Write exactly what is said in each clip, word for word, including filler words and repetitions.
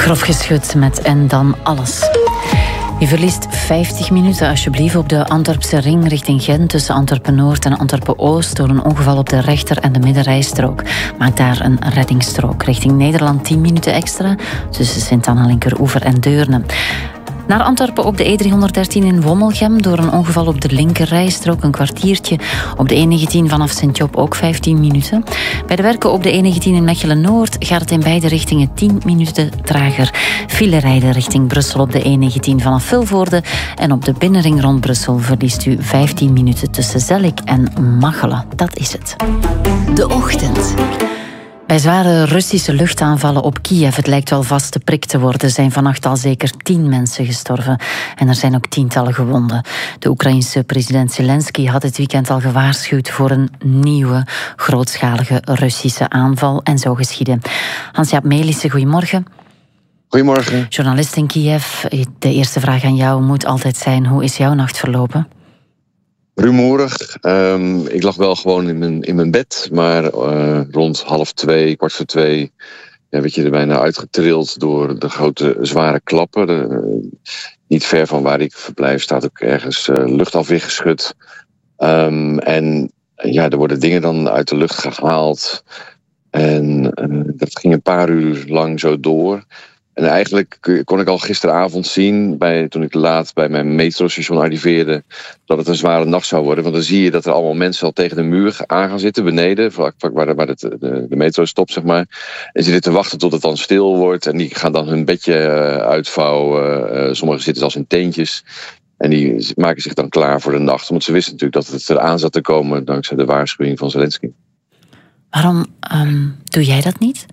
Grof geschud met En dan alles. Je verliest vijftig minuten alsjeblieft op de Antwerpse ring richting Gent tussen Antwerpen-Noord en Antwerpen-Oost door een ongeval op de rechter- en de middenrijstrook. Maak daar een reddingsstrook. Richting Nederland tien minuten extra tussen Sint-Anna, Linkeroever en Deurne. Naar Antwerpen op de E driehonderddertien in Wommelgem door een ongeval op de linkerrijstrook een kwartiertje. Op de E negentien vanaf Sint-Job ook vijftien minuten. Bij de werken op de E negentien in Mechelen-Noord gaat het in beide richtingen tien minuten trager. File rijden richting Brussel op de E negentien vanaf Vilvoorde en op de binnenring rond Brussel verliest u vijftien minuten tussen Zellik en Machelen. Dat is het. De ochtend. Bij zware Russische luchtaanvallen op Kiev, het lijkt wel vast te prik te worden, zijn vannacht al zeker tien mensen gestorven. En er zijn ook tientallen gewonden. De Oekraïense president Zelensky had dit weekend al gewaarschuwd voor een nieuwe, grootschalige Russische aanval. En zo geschiedde. Hans-Jaap Melissen, goedemorgen. Goedemorgen. Journalist in Kiev. De eerste vraag aan jou moet altijd zijn, hoe is jouw nacht verlopen? Rumoerig. Um, ik lag wel gewoon in mijn, in mijn bed. Maar uh, rond half twee, kwart voor twee... Ja, werd je er bijna uitgetrild door de grote zware klappen. De, uh, niet ver van waar ik verblijf staat ook ergens uh, luchtafweer geschud. Um, en uh, ja, er worden dingen dan uit de lucht gehaald. En uh, dat ging een paar uur lang zo door. En eigenlijk kon ik al gisteravond zien, bij, toen ik laat bij mijn metrostation arriveerde, dat het een zware nacht zou worden. Want dan zie je dat er allemaal mensen al tegen de muur aan gaan zitten, beneden, vlak, vlak waar, de, waar het, de, de metro stopt, zeg maar. En ze zitten te wachten tot het dan stil wordt. En die gaan dan hun bedje uitvouwen. Uh, sommigen zitten zelfs in tentjes. En die maken zich dan klaar voor de nacht. Want ze wisten natuurlijk dat het eraan zat te komen, dankzij de waarschuwing van Zelensky. Waarom um, doe jij dat niet?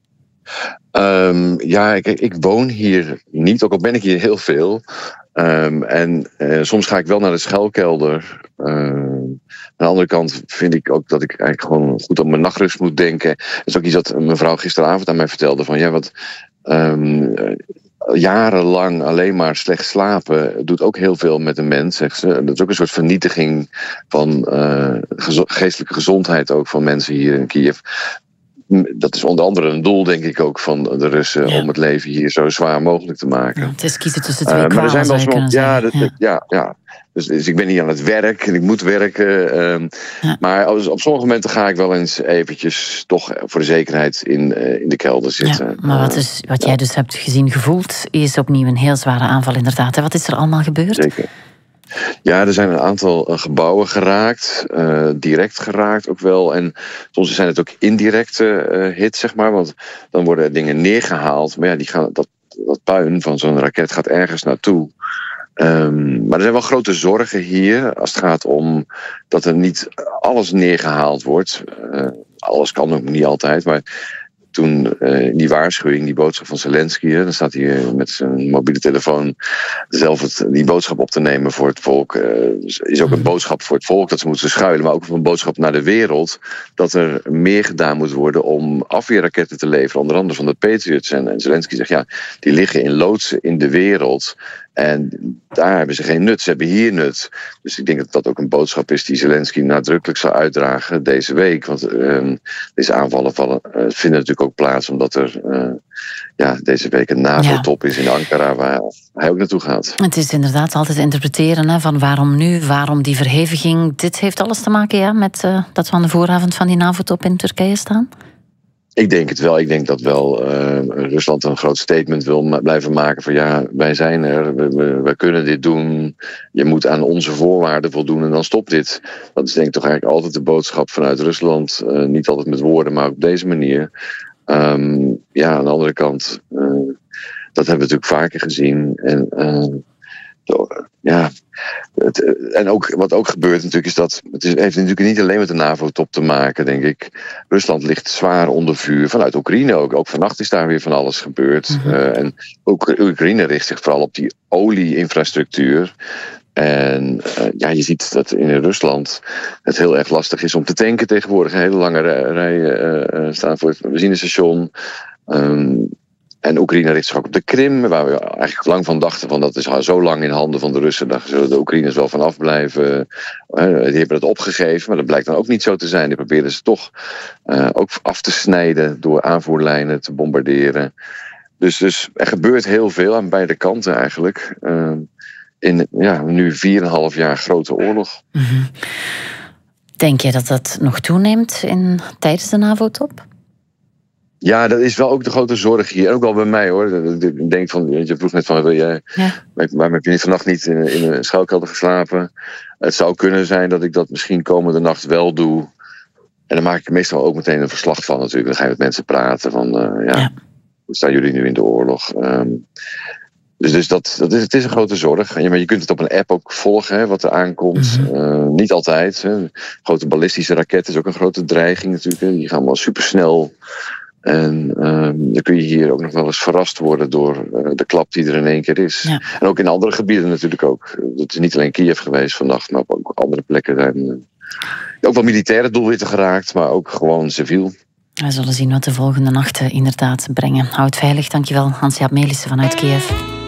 Um, ja, ik, ik woon hier niet, ook al ben ik hier heel veel. Um, en uh, soms ga ik wel naar de schuilkelder. Uh, aan de andere kant vind ik ook dat ik eigenlijk gewoon goed op mijn nachtrust moet denken. Dat is ook iets dat mijn vrouw gisteravond aan mij vertelde. Van ja, wat um, jarenlang alleen maar slecht slapen doet ook heel veel met een mens, zegt ze. Dat is ook een soort vernietiging van uh, gezo- geestelijke gezondheid ook van mensen hier in Kiev. Dat is onder andere een doel, denk ik, ook van de Russen, ja, om het leven hier zo zwaar mogelijk te maken. Ja, het is kiezen tussen twee uh, kwalen, maar er zijn wel zo, ja, dat, ja. ja, ja. Dus, dus ik ben hier aan het werk en ik moet werken. Um, ja. Maar als, op sommige momenten ga ik wel eens eventjes toch voor de zekerheid in, uh, in de kelder zitten. Ja, maar wat, is, wat uh, jij ja. dus hebt gezien, gevoeld, is opnieuw een heel zware aanval inderdaad. Wat is er allemaal gebeurd? Zeker. Ja, er zijn een aantal gebouwen geraakt, uh, direct geraakt ook wel. En soms zijn het ook indirecte uh, hits, zeg maar. Want dan worden dingen neergehaald. Maar ja, die gaan, dat, dat puin van zo'n raket gaat ergens naartoe. Um, maar er zijn wel grote zorgen hier als het gaat om dat er niet alles neergehaald wordt. Uh, alles kan ook niet altijd, maar toen uh, die waarschuwing, die boodschap van Zelensky, hè, dan staat hij met zijn mobiele telefoon zelf het, die boodschap op te nemen voor het volk. Uh, is ook een boodschap voor het volk dat ze moeten schuilen, maar ook een boodschap naar de wereld dat er meer gedaan moet worden om afweerraketten te leveren, onder andere van de Patriots. En, en Zelensky zegt, ja, die liggen in loodsen in de wereld. En daar hebben ze geen nut, ze hebben hier nut. Dus ik denk dat dat ook een boodschap is die Zelensky nadrukkelijk zal uitdragen deze week. Want uh, deze aanvallen vallen, uh, vinden natuurlijk ook plaats omdat er uh, ja, deze week een NAVO-top is in Ankara waar hij ook naartoe gaat. Het is inderdaad altijd interpreteren hè, van waarom nu, waarom die verheviging. Dit heeft alles te maken ja, met uh, dat we aan de vooravond van die NAVO-top in Turkije staan? Ik denk het wel. Ik denk dat wel uh, Rusland een groot statement wil ma- blijven maken van ja, wij zijn er, we, we, we kunnen dit doen. Je moet aan onze voorwaarden voldoen en dan stopt dit. Dat is denk ik toch eigenlijk altijd de boodschap vanuit Rusland. Uh, niet altijd met woorden, maar op deze manier. Um, ja, aan de andere kant, uh, dat hebben we natuurlijk vaker gezien. En uh, ja, het, en ook, wat ook gebeurt natuurlijk is dat het is, heeft natuurlijk niet alleen met de NAVO-top te maken, denk ik. Rusland ligt zwaar onder vuur vanuit Oekraïne ook. Ook vannacht is daar weer van alles gebeurd. Mm-hmm. Uh, en ook Oekraïne richt zich vooral op die olie-infrastructuur. En uh, ja, je ziet dat in Rusland het heel erg lastig is om te tanken tegenwoordig. Een hele lange rijen uh, staan voor het benzinestation. Um, En Oekraïne richt zich ook op de Krim, waar we eigenlijk lang van dachten van dat is al zo lang in handen van de Russen, daar zullen de Oekraïners wel van afblijven. Die hebben het opgegeven, maar dat blijkt dan ook niet zo te zijn. Die proberen ze toch uh, ook af te snijden door aanvoerlijnen te bombarderen. Dus, dus er gebeurt heel veel aan beide kanten eigenlijk. Uh, in ja, nu vier en een half jaar grote oorlog. Mm-hmm. Denk je dat dat nog toeneemt in, tijdens de NAVO-top? Ja, dat is wel ook de grote zorg hier. En ook wel bij mij hoor. Ik denk van, je vroeg net van, wil jij, ja. waarom heb je niet vannacht niet in, in een schuilkelder geslapen? Het zou kunnen zijn dat ik dat misschien komende nacht wel doe. En dan maak ik er meestal ook meteen een verslag van natuurlijk. Dan ga je met mensen praten van, uh, ja, ja, hoe staan jullie nu in de oorlog? Um, dus dus dat, dat is, het is een grote zorg. Ja, maar je kunt het op een app ook volgen, hè, wat er aankomt. Mm-hmm. Uh, niet altijd. Hè. Grote ballistische raketten is ook een grote dreiging natuurlijk. Hè. Die gaan allemaal supersnel. En uh, dan kun je hier ook nog wel eens verrast worden door uh, de klap die er in één keer is. Ja. En ook in andere gebieden natuurlijk ook. Het is niet alleen Kiev geweest vannacht, maar ook andere plekken zijn uh, ook wel militaire doelwitten geraakt, maar ook gewoon civiel. We zullen zien wat de volgende nachten inderdaad brengen. Houd veilig, dankjewel Hans-Jaap Melissen vanuit Kiev.